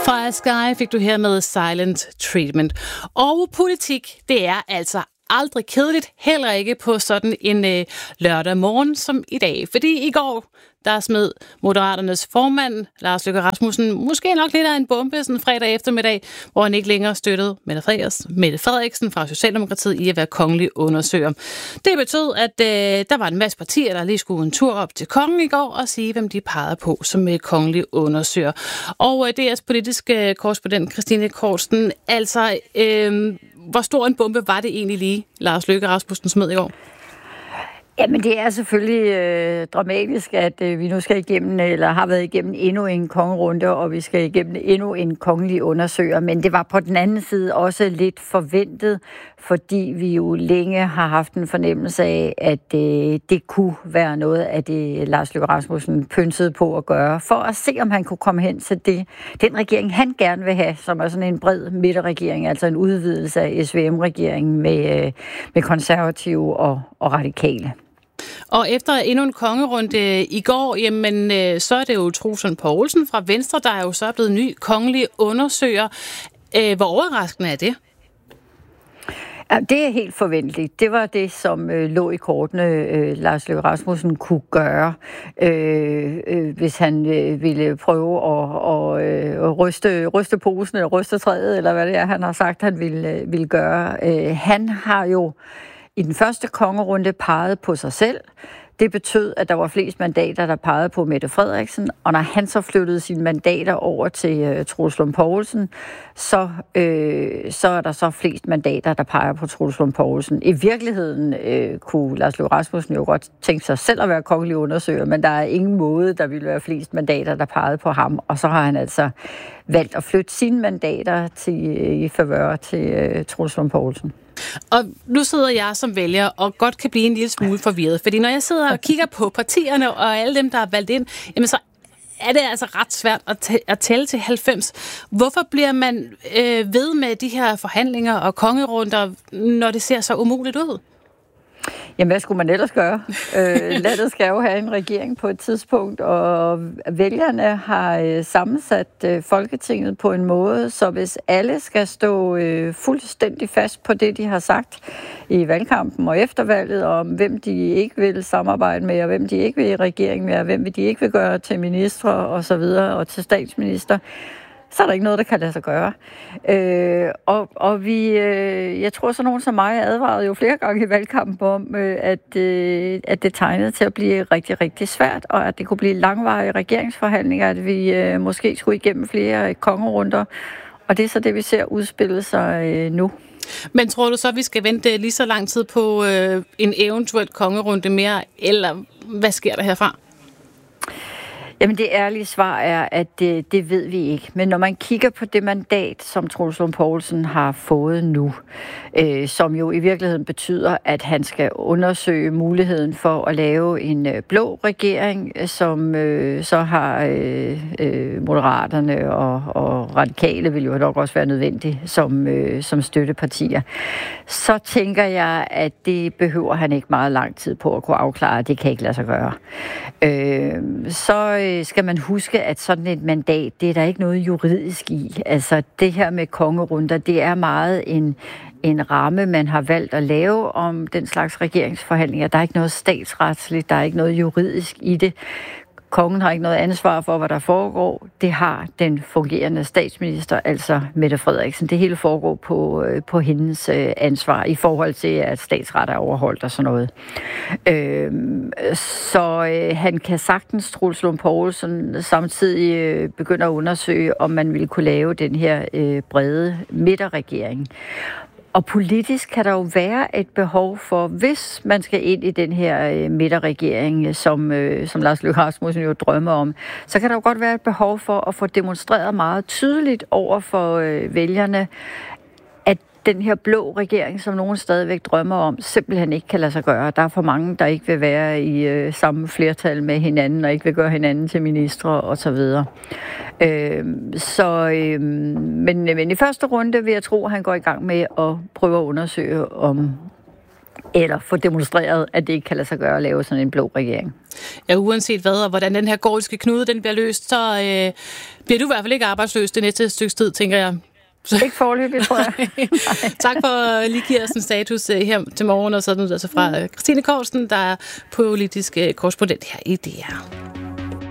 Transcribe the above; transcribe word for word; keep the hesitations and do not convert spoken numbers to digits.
Fra Sky fik du her med Silent Treatment. Og politik, det er altså aldrig kedeligt, heller ikke på sådan en øh, lørdag morgen som i dag. Fordi i går, der smed Moderaternes formand, Lars Løkke Rasmussen, måske nok lidt af en bombe sådan fredag eftermiddag, hvor han ikke længere støttede Mette Frederiksen, Mette Frederiksen fra Socialdemokratiet i at være kongelig undersøger. Det betød, at øh, der var en masse partier, der lige skulle en tur op til kongen i går og sige, hvem de pegede på som øh, kongelig undersøger. Og øh, D R's politiske korrespondent Christine Korsten, altså øh, hvor stor en bombe var det egentlig lige, Lars Løkke Rasmussen smed i går? Jamen det er selvfølgelig øh, dramatisk, at øh, vi nu skal igennem, eller har været igennem endnu en kongerunde, og vi skal igennem endnu en kongelig undersøger. Men det var på den anden side også lidt forventet, fordi vi jo længe har haft en fornemmelse af, at øh, det kunne være noget af det, Lars Løkke Rasmussen pynsede på at gøre, for at se, om han kunne komme hen til det, den regering, han gerne vil have, som er sådan en bred midterregering, altså en udvidelse af S V M-regeringen med, øh, med konservative og, og radikale. Og efter endnu en kongerunde i går, jamen, så er det jo Troels Lund Poulsen fra Venstre, der er jo så blevet ny kongelig undersøger. Hvor overraskende er det? Ja, det er helt forventeligt. Det var det, som øh, lå i kortene, øh, Lars Løkke Rasmussen kunne gøre, øh, øh, hvis han øh, ville prøve at, og, øh, ryste, ryste posen eller ryste træet, eller hvad det er, han har sagt, han ville, øh, ville gøre. Øh, han har jo i den første kongerunde peget på sig selv. Det betød, at der var flest mandater, der pegede på Mette Frederiksen, og når han så flyttede sine mandater over til uh, Troels Lund Poulsen, så, øh, så er der så flest mandater, der peger på Troels Lund Poulsen. I virkeligheden øh, kunne Lars Løkke Rasmussen jo godt tænke sig selv at være kongelig undersøger, men der er ingen måde, der ville være flest mandater, der pegede på ham, og så har han altså valgt at flytte sine mandater til, i favør til uh, Troels Lund Poulsen. Og nu sidder jeg som vælger og godt kan blive en lille smule forvirret, fordi når jeg sidder og kigger på partierne og alle dem, der er valgt ind, jamen så er det altså ret svært at, t- at tælle til halvfems. Hvorfor bliver man øh, ved med de her forhandlinger og kongerunder, når det ser så umuligt ud? Jamen, hvad skulle man ellers gøre? øh, landet skal jo have en regering på et tidspunkt, og vælgerne har øh, sammensat øh, Folketinget på en måde, så hvis alle skal stå øh, fuldstændig fast på det, de har sagt i valgkampen og eftervalget, om hvem de ikke vil samarbejde med, og hvem de ikke vil i regering med, og hvem de ikke vil gøre til ministre og så videre, og til statsminister, så er der ikke noget, der kan lade sig gøre. Øh, og, og vi, øh, jeg tror, så nogen som mig advarede jo flere gange i valgkampen om, øh, at, øh, at det tegnede til at blive rigtig, rigtig svært, og at det kunne blive langvarige regeringsforhandlinger, at vi øh, måske skulle igennem flere kongerunder. Og det er så det, vi ser udspille sig øh, nu. Men tror du så, at vi skal vente lige så lang tid på øh, en eventuel kongerunde mere, eller hvad sker der herfra? Jamen det ærlige svar er, at det, det ved vi ikke. Men når man kigger på det mandat, som Troels Lund Poulsen har fået nu, øh, som jo i virkeligheden betyder, at han skal undersøge muligheden for at lave en øh, blå regering, som øh, så har øh, øh, Moderaterne og, og Radikale vil jo nok også være nødvendigt som, øh, som støttepartier, så tænker jeg, at det behøver han ikke meget lang tid på at kunne afklare. Det kan ikke lade sig gøre. Øh, så skal man huske, at sådan et mandat, det er der ikke noget juridisk i. Altså det her med kongerunder, det er meget en, en ramme, man har valgt at lave om den slags regeringsforhandlinger. Der er ikke noget statsretsligt, der er ikke noget juridisk i det. Kongen har ikke noget ansvar for, hvad der foregår. Det har den fungerende statsminister, altså Mette Frederiksen. Det hele foregår på, på hendes ansvar i forhold til, at statsret er overholdt og sådan noget. Øh, så øh, han kan sagtens, Troels Lund Poulsen, samtidig øh, begynde at undersøge, om man ville kunne lave den her øh, brede midterregering. Og politisk kan der jo være et behov for, hvis man skal ind i den her øh, midterregering, som, øh, som Lars Løkke Rasmussen jo drømmer om, så kan der jo godt være et behov for at få demonstreret meget tydeligt over for øh, vælgerne, at den her blå regering, som nogen stadigvæk drømmer om, simpelthen ikke kan lade sig gøre. Der er for mange, der ikke vil være i øh, samme flertal med hinanden, og ikke vil gøre hinanden til ministre osv. Øh, så, øh, men, men i første runde vil jeg tro, at han går i gang med at prøve at undersøge, om eller få demonstreret, at det ikke kan lade sig gøre at lave sådan en blå regering. Ja, uanset hvad, og hvordan den her gordiske knude den bliver løst, så øh, bliver du i hvert fald ikke arbejdsløs det næste stykke tid, tænker jeg. Så. Ikke foreløbig, tror jeg. Tak for at lige give os en status her til morgen, og sådan altså fra Christine Corsten, der er politisk korrespondent her i D R.